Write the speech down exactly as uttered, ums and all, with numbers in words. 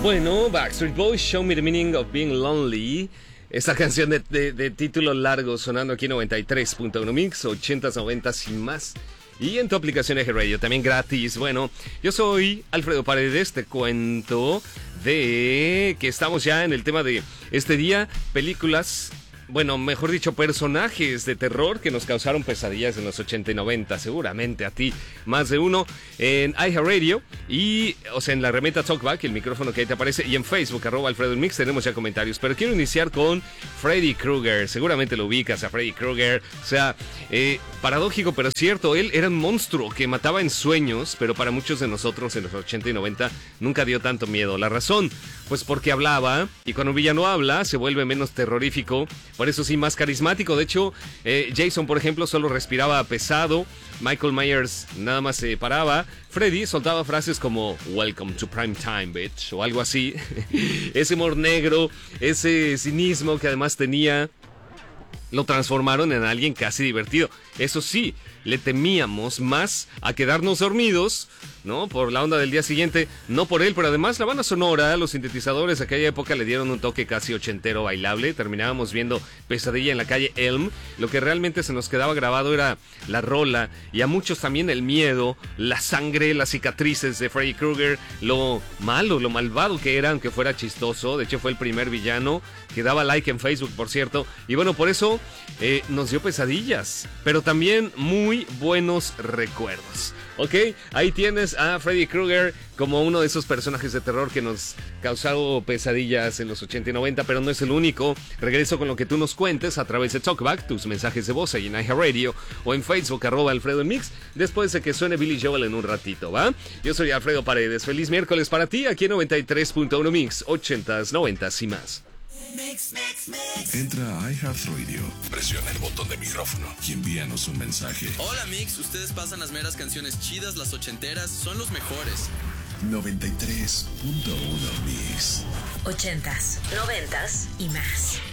Bueno, Backstreet Boys, Show Me the Meaning of Being Lonely. Esta canción de, de, de título largo sonando aquí en noventa y tres punto uno Mix, ochentas, noventas y más. Y en tu aplicación Eje Radio, también gratis. Bueno, yo soy Alfredo Paredes, te cuento de que estamos ya en el tema de este día, películas... Bueno, mejor dicho, personajes de terror que nos causaron pesadillas en los ochenta y noventa. Seguramente a ti, más de uno. En iHeartRadio y, o sea, en la herramienta Talkback, el micrófono que ahí te aparece. Y en Facebook, arroba Alfredo Mix, tenemos ya comentarios. Pero quiero iniciar con Freddy Krueger. Seguramente lo ubicas a Freddy Krueger. O sea, eh, paradójico, pero cierto. Él era un monstruo que mataba en sueños. Pero para muchos de nosotros en los ochenta y noventa nunca dio tanto miedo. La razón, pues porque hablaba. Y cuando un villano habla, se vuelve menos terrorífico. Por eso sí, más carismático. De hecho, eh, Jason, por ejemplo, solo respiraba pesado. Michael Myers nada más se paraba. Freddy soltaba frases como "Welcome to prime time, bitch", o algo así. Ese humor negro, ese cinismo que además tenía, lo transformaron en alguien casi divertido. Eso sí, le temíamos más a quedarnos dormidos, ¿no? Por la onda del día siguiente, no por él, pero además la banda sonora, los sintetizadores de aquella época le dieron un toque casi ochentero bailable. Terminábamos viendo Pesadilla en la calle Elm. Lo que realmente se nos quedaba grabado era la rola, y a muchos también el miedo, la sangre, las cicatrices de Freddy Krueger, lo malo, lo malvado que era, aunque fuera chistoso. De hecho, fue el primer villano que daba like en Facebook, por cierto. Y bueno, por eso eh, nos dio pesadillas, pero también muy buenos recuerdos. Ok, ahí tienes a Freddy Krueger como uno de esos personajes de terror que nos causaron pesadillas en los ochenta y noventa, pero no es el único. Regreso con lo que tú nos cuentes a través de Talkback, tus mensajes de voz ahí en iHeartRadio o en Facebook, arroba Alfredo Mix, después de que suene Billy Joel en un ratito, ¿va? Yo soy Alfredo Paredes, feliz miércoles para ti aquí en noventa y tres punto uno Mix, ochentas, noventas y más. Mix, mix, mix. Entra a iHeartRadio, presiona el botón de micrófono y envíanos un mensaje. Hola Mix, ustedes pasan las meras canciones chidas, las ochenteras, son los mejores. noventa y tres punto uno Mix. Ochentas, noventas y más.